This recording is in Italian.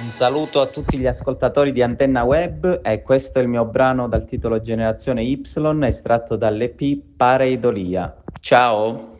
Un saluto a tutti gli ascoltatori di Antenna Web e questo è il mio brano dal titolo Generazione Y estratto dall'EP Pareidolia. Ciao!